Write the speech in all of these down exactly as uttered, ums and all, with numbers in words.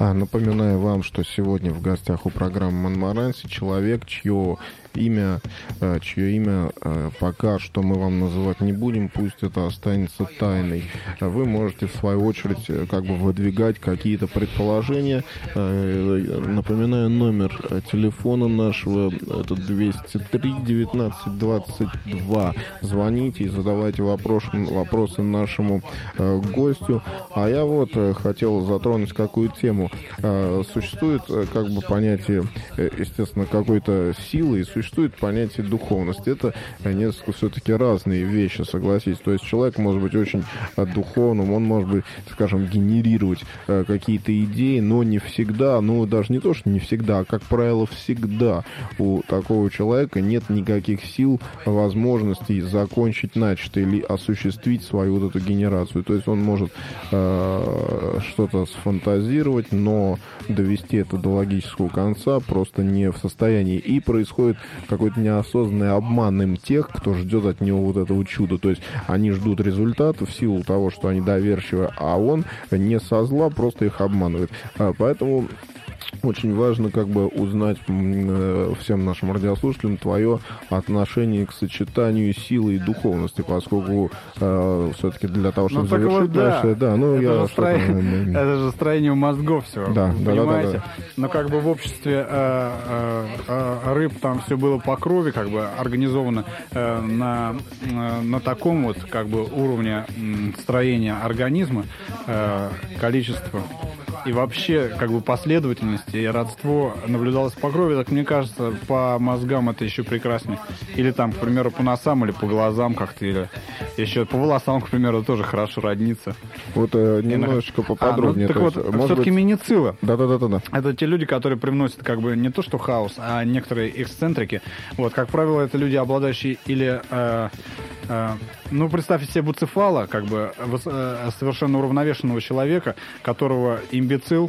Напоминаю вам, что сегодня в гостях у программы «Монмаранси» человек, чье имя, чье имя пока что мы вам называть не будем, пусть это останется тайной. Вы можете, в свою очередь, как бы выдвигать какие-то предположения. Напоминаю, номер телефона нашего, это двести три девятнадцать двадцать два. Звоните и задавайте вопросы, вопросы нашему гостю. А я вот хотел затронуть какую тему. Существует как бы понятие, естественно, какой-то силы, и существует понятие духовности. Это несколько все-таки разные вещи, согласитесь. То есть человек может быть очень духовным, он может быть, скажем, генерировать какие-то идеи, но не всегда, ну даже не то, что не всегда, а, как правило, всегда у такого человека нет никаких сил, возможностей закончить начатое или осуществить свою вот эту генерацию. То есть он может э, что-то сфантазировать, но довести это до логического конца просто не в состоянии. И происходит какой-то неосознанный обман им тех, кто ждет от него вот этого чуда. То есть они ждут результата в силу того, что они доверчивы, а он не со зла просто их обманывает. Поэтому очень важно как бы узнать всем нашим радиослушателям твое отношение к сочетанию силы и духовности, поскольку э, все-таки для того, чтобы ну, завершить вот, да. дальше... Да, ну, это, я же стро... это же строение мозгов все, да, понимаете? Да, да, да, да. Но как бы в обществе э, э, э, рыб там все было по крови, как бы организовано э, на, э, на таком вот как бы уровне э, строения организма, э, количество и вообще как бы последовательность и родство наблюдалось по крови, так мне кажется, по мозгам это еще прекраснее. Или там, к примеру, по носам или по глазам как-то, или еще по волосам, к примеру, тоже хорошо роднится. Вот э, немножечко и, поподробнее. А, ну, так вот, все-таки быть... меницилы. Да-да-да-да. Это те люди, которые привносят как бы не то что хаос, а некоторые эксцентрики. Вот, как правило, это люди, обладающие или... Э, э, ну, представьте себе Буцефала, как бы э, совершенно уравновешенного человека, которого имбецил,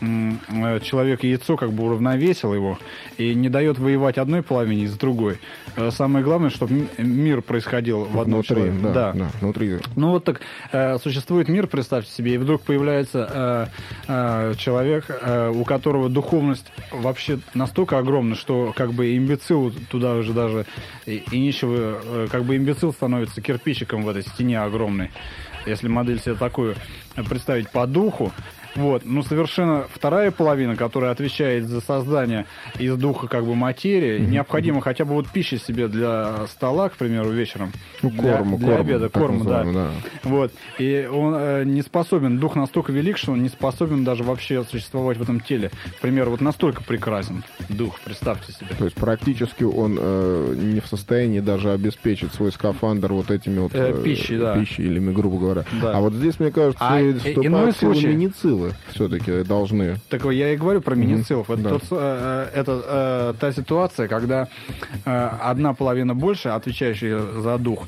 человек-яйцо как бы уравновесил его и не дает воевать одной половине с другой. Самое главное, чтобы мир происходил в одном внутри, человеке. Да, да. Да, внутри. Ну вот так э, существует мир, представьте себе, и вдруг появляется э, э, человек, э, у которого духовность вообще настолько огромна, что как бы имбецил туда уже даже и, и ничего, э, как бы имбецил становится кирпичиком в этой стене огромной. Если модель себе такую представить по духу. Вот, ну совершенно вторая половина, которая отвечает за создание из духа как бы материи, mm-hmm. необходимо хотя бы вот пища себе для стола, к примеру, вечером. Ну, корму, для, для корму, обеда, корм, да. да. Вот, и он э, не способен, дух настолько велик, что он не способен даже вообще существовать в этом теле. К примеру, вот настолько прекрасен дух, представьте себе. То есть практически он э, не в состоянии даже обеспечить свой скафандр вот этими вот э, пищей, да. пищей, или, грубо говоря. Да. А вот здесь, мне кажется, а, вступают в силу меницилы все-таки должны. Так я и говорю про меницилов. Mm-hmm. Это, да. тот, э, это э, та ситуация, когда э, одна половина больше, отвечающая за дух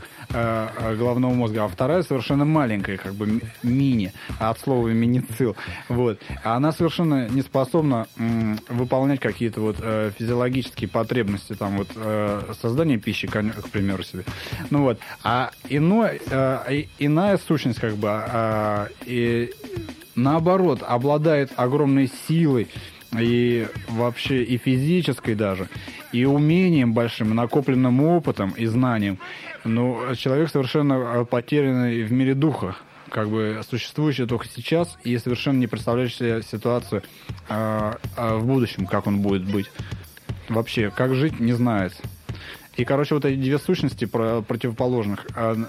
э, головного мозга, а вторая совершенно маленькая, как бы мини, от слова меницил. Вот. А она совершенно не способна м, выполнять какие-то вот э, физиологические потребности, там вот э, создание пищи, к, к примеру себе. Ну вот. А иной, э, иная сущность, как бы, э, и наоборот, обладает огромной силой и вообще и физической даже, и умением большим, и накопленным опытом и знанием. Но человек совершенно потерянный в мире духа, как бы существующий только сейчас и совершенно не представляющий себе ситуацию а, а в будущем, как он будет быть. Вообще, как жить, не знает. И, короче, вот эти две сущности противоположных,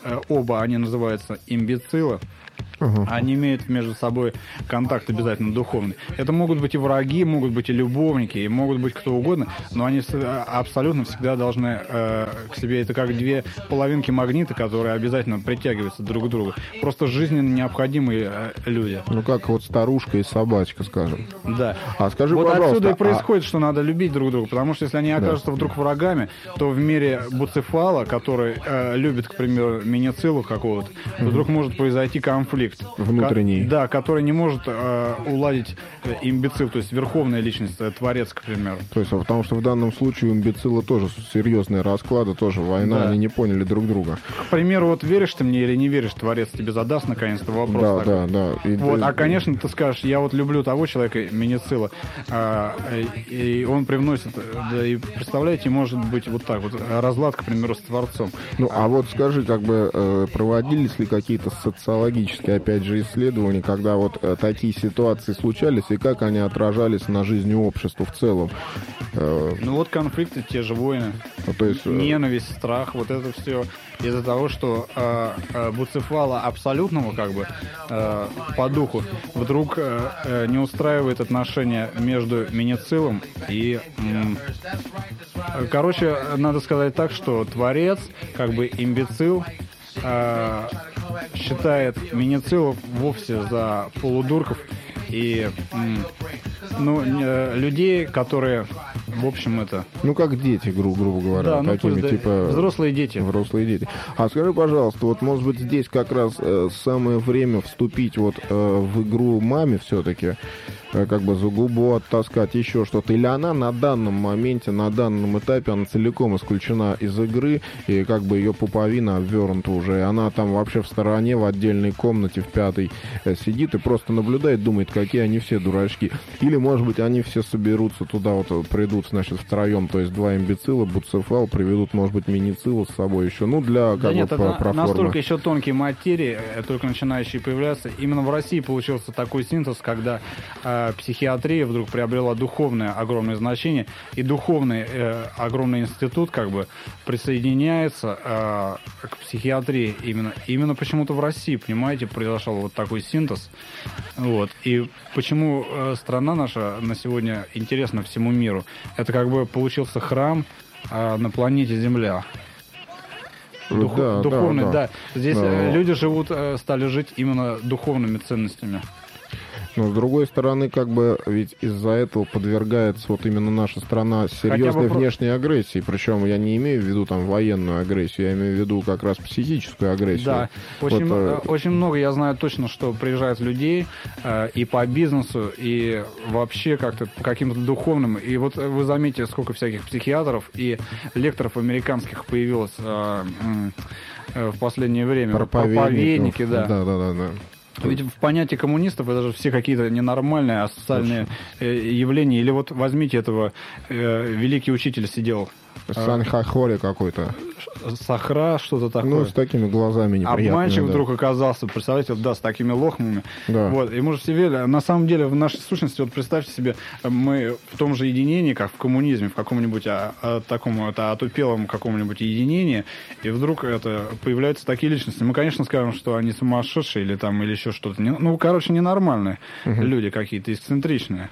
оба они называются имбецилы. Uh-huh. Они имеют между собой контакт обязательно духовный. Это могут быть и враги, могут быть и любовники, и могут быть кто угодно, но они абсолютно всегда должны э, к себе, это как две половинки магнита, которые обязательно притягиваются друг к другу. Просто жизненно необходимые э, люди. Ну, как вот старушка и собачка, скажем. Да. А скажи, вот пожалуйста, отсюда и происходит, а... что надо любить друг друга, потому что если они окажутся да. вдруг врагами, то в мире Буцефала, который э, любит, к примеру, меницилу какого-то, mm-hmm. вдруг может произойти конфликт. конфликт. Внутренний. Ко- да, который не может э, уладить имбецил, то есть верховная личность, творец, к примеру. То есть, а потому что в данном случае у имбецила тоже серьезные расклады, тоже война, да. Они не поняли друг друга. К примеру, вот веришь ты мне или не веришь, творец тебе задаст наконец-то вопрос. Да, такой. да, да. И, вот, и, а, конечно, ты скажешь, я вот люблю того человека, Менецила, а, и он привносит, да, и представляете, может быть вот так вот, разлад, к примеру, с творцом. Ну, а, а вот скажи, как бы проводились ли какие-то социологические, опять же, исследования, когда вот такие ситуации случались, и как они отражались на жизни общества в целом? Ну вот конфликты, те же войны, ну, то есть, ненависть, страх, вот это все из-за того, что э, э, Буцефала абсолютного, как бы, э, по духу, вдруг э, не устраивает отношения между Менецилом и... Э, короче, надо сказать так, что творец, как бы имбецил, э, считает Менецилов вовсе за полудурков и ну, людей, которые, в общем, это... Ну, как дети, гру- грубо говоря. Да, ну, такими, пусть, типа... да, взрослые дети. Взрослые дети. А скажи, пожалуйста, вот, может быть, здесь как раз э, самое время вступить вот э, в игру маме все-таки, э, как бы за губу оттаскать, еще что-то. Или она на данном моменте, на данном этапе, она целиком исключена из игры, и как бы ее пуповина обвернута уже, и она там вообще в стороне, в отдельной комнате, в пятой, э, сидит и просто наблюдает, думает, какие они все дурачки. Или, может быть, они все соберутся туда, вот придут, значит, втроем, то есть два имбецила, Буцефал, приведут, может быть, Менецила с собой еще, ну, для, как да бы, нет, про, это про настолько еще тонкие материи, только начинающие появляться. Именно в России получился такой синтез, когда э, психиатрия вдруг приобрела духовное огромное значение, и духовный э, огромный институт, как бы, присоединяется э, к психиатрии именно. Именно почему-то в России, понимаете, произошел вот такой синтез. Вот. И почему э, страна наша на сегодня интересна всему миру? Это как бы получился храм э, на планете Земля. Дух, да, духовный, да, да, да. Здесь да. люди живут, э, стали жить именно духовными ценностями. Но, с другой стороны, как бы, ведь из-за этого подвергается вот именно наша страна серьезной бы... внешней агрессии. Причем я не имею в виду там военную агрессию, я имею в виду как раз психическую агрессию. Да, очень, вот, э... очень много, я знаю точно, что приезжает людей э, и по бизнесу, и вообще как-то по каким-то духовным. И вот вы заметите, сколько всяких психиатров и лекторов американских появилось э, э, в последнее время. Проповедники, да. Да, да, да, да. Ведь в понятии коммунистов это же все какие-то ненормальные, асоциальные э, явления. Или вот возьмите этого, э, великий учитель сидел. Санхахоли какой-то. Сахра, что-то такое. Ну, с такими глазами неприятными. Обманщик да. вдруг оказался, представляете, да, с такими лохмами. Да. Вот, и мы же себе, на самом деле, в нашей сущности, вот представьте себе, мы в том же единении, как в коммунизме, в каком-нибудь а, а, таком это, отупелом каком-нибудь единении, и вдруг это появляются такие личности. Мы, конечно, скажем, что они сумасшедшие или там, или еще что-то. Ну, короче, ненормальные угу. люди какие-то, эксцентричные.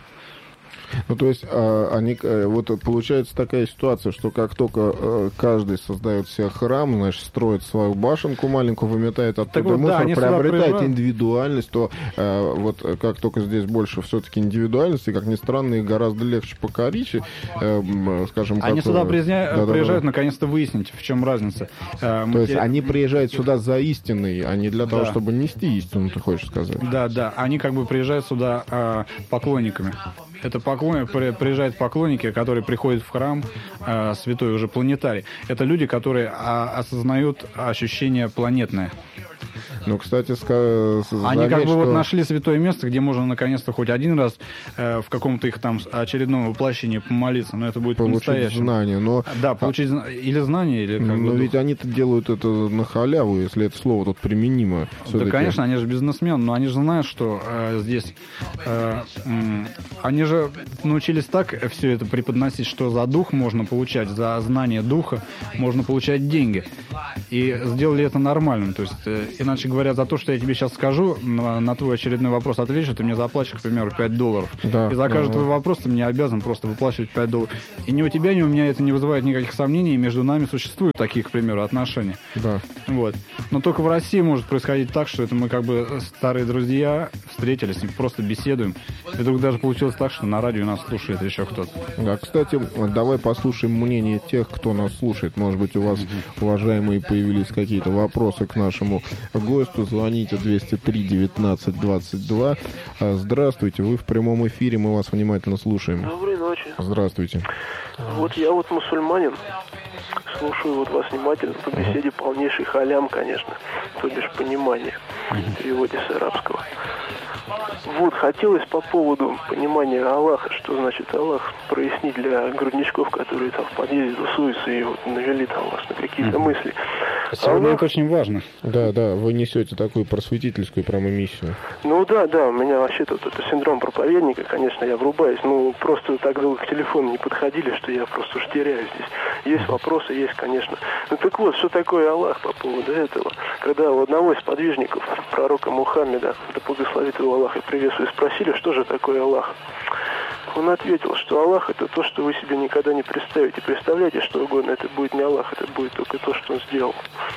Ну, то есть, а, они, вот получается такая ситуация, что как только а, каждый создает себе храм, значит, строит свою башенку маленькую, выметает оттуда вот, мусор, да, приобретает индивидуальность, то а, вот как только здесь больше все-таки индивидуальности, как ни странно, их гораздо легче покорить, а, скажем, они как... сюда приезня... да, приезжают, да, да. наконец-то выяснить, в чем разница. А, то есть, они приезжают сюда за истиной, а не для да. того, чтобы нести истину, ты хочешь сказать? Да, да, они как бы приезжают сюда а, поклонниками. Это поклон... приезжают поклонники, которые приходят в храм э, святой уже планетарий. Это люди, которые а, осознают ощущение планетное. Ну, кстати, ска... Они заметь, как бы что... вот нашли святое место, где можно наконец-то хоть один раз э, в каком-то их там очередном воплощении помолиться, но это будет получить по-настоящему. знания, но... Да, получить а... или знания, или... Как но бы ведь дух. они-то делают это на халяву, если это слово тут применимо. Да, конечно, они же бизнесмены, но они же знают, что э, здесь... Э, э, они же научились так все это преподносить, что за дух можно получать, за знание духа можно получать деньги. И сделали это нормально. То есть, э, иначе говоря, за то, что я тебе сейчас скажу, на, на твой очередной вопрос отвечу, ты мне заплатишь, к примеру, пять долларов. Да, и за каждый да, твой да. вопрос ты мне обязан просто выплачивать пять долларов. И ни у тебя, ни у меня это не вызывает никаких сомнений, и между нами существуют такие, к примеру, отношения. Да. Вот. Но только в России может происходить так, что это мы как бы старые друзья встретились, и просто беседуем. И вдруг даже получилось так, что на радио нас слушает еще кто-то. Да, кстати, давай послушаем мнение тех, кто нас слушает. Может быть, у вас, уважаемые, появились какие-то вопросы к нашему гостю. гостю. Звоните двести три девятнадцать двадцать два. Здравствуйте, вы в прямом эфире, мы вас внимательно слушаем. Доброй ночи. Здравствуйте. Вот я вот мусульманин, слушаю вот вас внимательно, по беседе полнейший халям, конечно, то бишь понимание в переводе с арабского. Вот, хотелось по поводу понимания Аллаха, что значит Аллах, прояснить для грудничков, которые там в подъезде тусуются и вот навели там вас на какие-то mm-hmm. мысли. Сегодня Аллах... это очень важно. Да, да, вы несете такую просветительскую прямо миссию. Ну да, да, у меня вообще тут это синдром проповедника, конечно, я врубаюсь, ну просто так долго к телефону не подходили, что я просто уж теряюсь здесь. Есть вопросы, есть, конечно. Ну так вот, что такое Аллах по поводу этого? Когда у одного из подвижников, пророка Мухаммеда, да благословит его Аллах и приветствует, спросили, что же такое Аллах? Он ответил, что Аллах — это то, что вы себе никогда не представите. Представляете, что угодно, это будет не Аллах, это будет только то, что он сделал.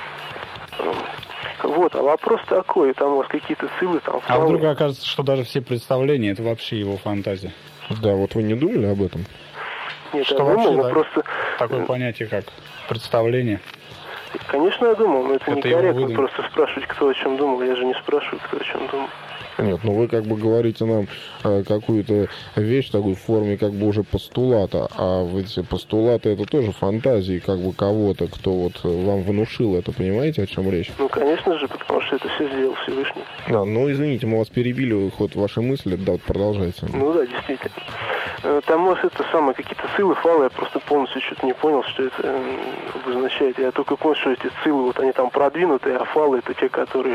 Вот, а вопрос такой, там у вас какие-то силы там... А вдруг окажется, что даже все представления — это вообще его фантазия? Да, вот вы не думали об этом? Нет, что я вообще, думал, да, просто... такое понятие, как представление? Конечно, я думал, но это, это некорректно просто спрашивать, кто о чем думал. Я же не спрашиваю, кто о чем думал. Нет, ну вы как бы говорите нам э, какую-то вещь такой в форме как бы уже постулата, а эти постулаты это тоже фантазии как бы кого-то, кто вот вам внушил это, понимаете, о чем речь? Ну, конечно же, потому что это все сделал Всевышний. А, ну, извините, мы вас перебили, ход вашей мысли, да, вот продолжайте. Ну да, действительно. Там, может, это самое, какие-то силы, фалы, я просто полностью что-то не понял, что это обозначает. Я только понял, что эти силы, вот они там продвинутые, а фалы это те, которые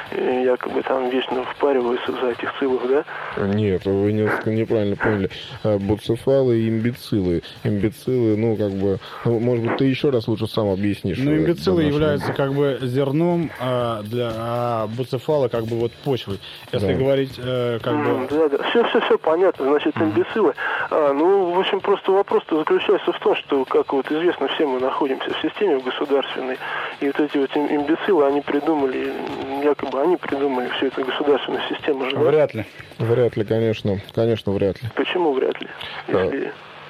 якобы там вечно впариваются за этих силов, да? Нет, вы несколько неправильно поняли. Буцефалы и имбецилы. Имбецилы, ну, как бы, ну, может быть, ты еще раз лучше сам объяснишь. Ну, имбецилы являются как бы зерном, а, для, а буцефалы как бы вот почвой. Если да. говорить э, как mm, бы... Да, да, все, все, все понятно. Значит, имбецилы. А, ну, в общем, просто вопрос-то заключается в том, что, как вот известно, все мы находимся в системе государственной, и вот эти вот имбецилы, они придумали, якобы они придумали всю эту государственную систему. Же, вряд ли. Вряд ли, конечно. Конечно, вряд ли. Почему вряд ли? Если...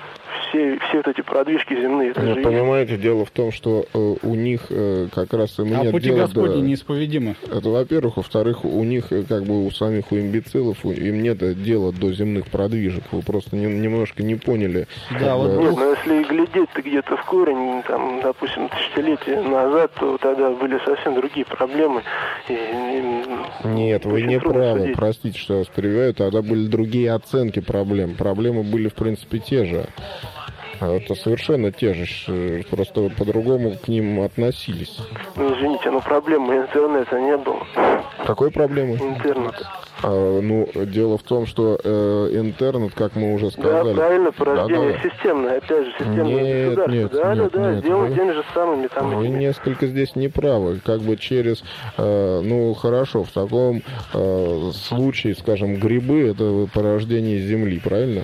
Все, все вот эти продвижки земные. Это ну, же понимаете, есть. Дело в том, что э, у них э, как раз... А пути Господни до... неисповедимы. Это, во-первых. Во-вторых, у них, как бы у самих, у имбецилов, у, им нет дела до земных продвижек. Вы просто не, немножко не поняли. Да, вот бы... Нет, но если глядеть-то где-то в корень, там, допустим, тысячелетия назад, то тогда были совсем другие проблемы. И, и... Нет, вы не правы. Судить. Простите, что я вас перебиваю. Тогда были другие оценки проблем. Проблемы были, в принципе, те же. Это совершенно те же, просто по-другому к ним относились. Ну, извините, но проблемы интернета не было. Какой проблемы? Интернета. А, ну, дело в том, что э, интернет, как мы уже сказали... Да, правильно, порождение да, да. системное, опять же, системное нет, государство. Нет, да, нет, да, да, нет, сделано вы, теми же самыми там... Вы этими. несколько здесь неправы. Как бы через... Э, ну, хорошо, в таком э, случае, скажем, грибы — это порождение Земли, правильно?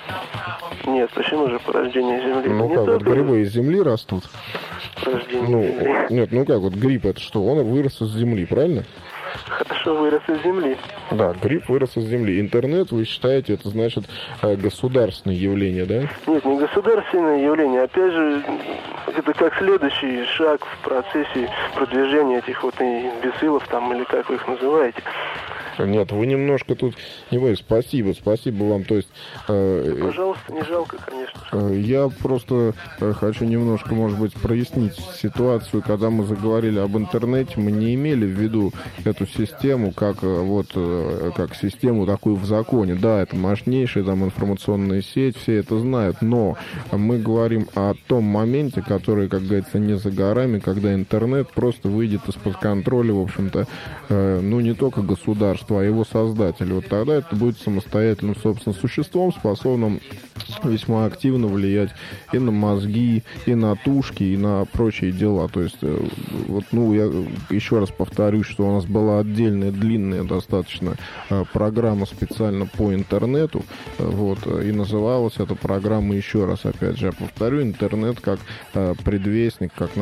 Нет, почему же порождение Земли? Ну не как, вот грибы из земли растут? Порождение ну, Земли. Нет, ну как, вот гриб это что? Он вырос из земли, правильно? Хорошо, вырос из земли. Да, гриб вырос из земли. Интернет, вы считаете, это значит государственное явление, да? Нет, не государственное явление. Опять же, это как следующий шаг в процессе продвижения этих вот имбецилов там, или как вы их называете. Нет, вы немножко тут... Не боюсь, спасибо, спасибо вам. То есть, э, Пожалуйста, не жалко, конечно. Э, я просто э, хочу немножко, может быть, прояснить ситуацию. Когда мы заговорили об интернете, мы не имели в виду эту систему как, вот, э, как систему такую в законе. Да, это мощнейшая там информационная сеть, все это знают. Но мы говорим о том моменте, который, как говорится, не за горами, когда интернет просто выйдет из-под контроля, в общем-то, э, ну, не только государства, а его создатель. Вот тогда это будет самостоятельным, собственно, существом, способным весьма активно влиять и на мозги, и на тушки, и на прочие дела. То есть, вот, ну, я еще раз повторюсь, что у нас была отдельная, длинная достаточно программа специально по интернету, вот, и называлась эта программа, еще раз, опять же, я повторю, интернет как предвестник, как начало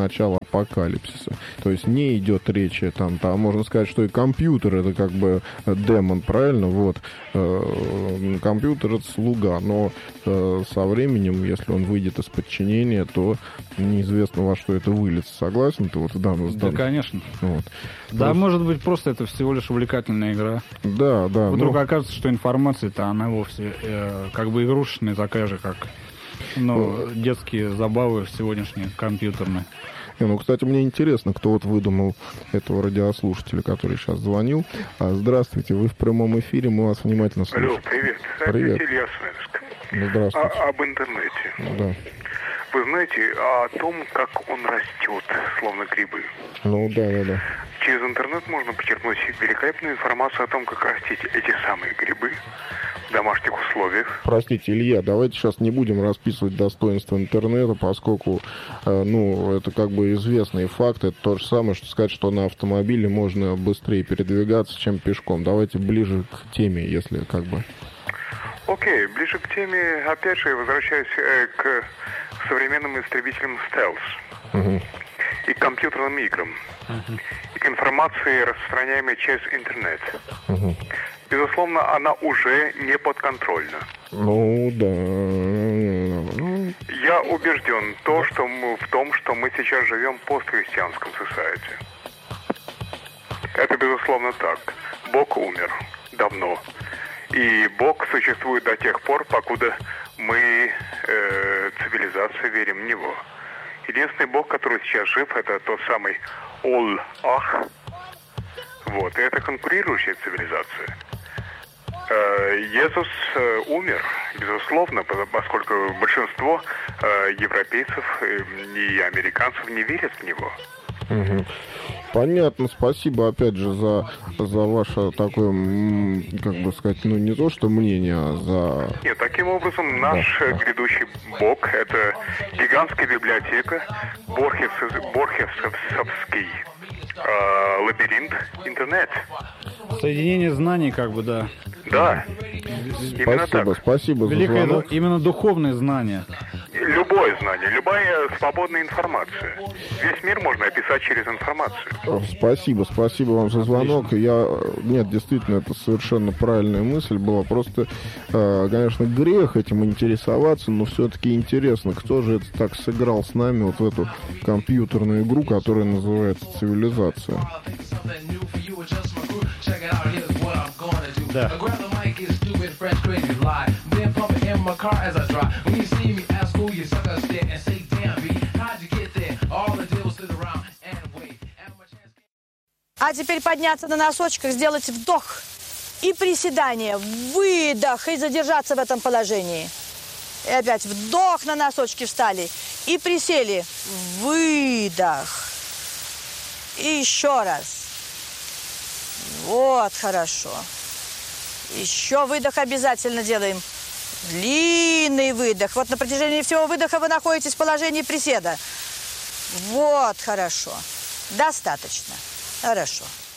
постапокалипсиса. То есть не идет речи там, там можно сказать, что и компьютер это как бы демон, правильно? Вот. Компьютер это слуга, но со временем, если он выйдет из подчинения, то неизвестно, во что это выльется. Согласен ты вот в данном Да, конечно. Вот. Да, Просто... может быть, просто это всего лишь увлекательная игра. Да, да. Вдруг ну... окажется, что информация-то она вовсе э, как бы игрушечная, такая же, как ну, детские забавы сегодняшние, компьютерные. Не, ну, кстати, мне интересно, кто вот выдумал этого радиослушателя, который сейчас звонил. А, здравствуйте, вы в прямом эфире, мы вас внимательно слушаем. Алло, привет. Привет. Это Илья Смоленск. Ну, здравствуйте. А, об интернете. Да. Вы знаете о том, как он растет, словно грибы. Ну, да, да, да. Через интернет можно почерпнуть великолепную информацию о том, как растить эти самые грибы в домашних условиях. Простите, Илья, давайте сейчас не будем расписывать достоинства интернета, поскольку, э, ну, это как бы известный факт. Это то же самое, что сказать, что на автомобиле можно быстрее передвигаться, чем пешком. Давайте ближе к теме, если как бы... Окей, ближе к теме, опять же, возвращаюсь э, к современным истребителям стелс. Угу. И к компьютерным играм. Uh-huh. И к информации, распространяемой через интернет. Uh-huh. Безусловно, она уже не подконтрольна. Ну, да. Я убежден то, что мы, в том, что мы сейчас живем в постхристианском society. Это, безусловно, так. Бог умер давно. И Бог существует до тех пор, покуда мы, э, цивилизация, верим в Него. Единственный Бог, который сейчас жив, это тот самый Ол-Ах. Вот, и это конкурирующая цивилизация. Иисус умер, безусловно, поскольку большинство европейцев и американцев не верят в Него. Угу. Понятно, спасибо опять же за, за ваше такое, как бы сказать, ну не то что мнение, а за... Нет, таким образом наш да, грядущий Бог — это гигантская библиотека, Борхесовский э, лабиринт, интернет. Соединение знаний, как бы, да. Да, именно спасибо, так. Спасибо за Великое, звонок. именно духовные знания. Любое знание, любая свободная информация. Весь мир можно описать через информацию. Спасибо, спасибо вам за звонок. Я, нет, действительно, это совершенно правильная мысль была. Просто, конечно, грех этим интересоваться, но все-таки интересно, кто же это так сыграл с нами вот в эту компьютерную игру, которая называется «Цивилизация». Да. А теперь подняться на носочках, сделать вдох и приседание, выдох и задержаться в этом положении. И опять вдох, на носочки встали и присели, выдох. И еще раз. Вот, хорошо. Еще выдох обязательно делаем. Длинный выдох. Вот на протяжении всего выдоха вы находитесь в положении приседа. Вот, хорошо. Достаточно. Хорошо.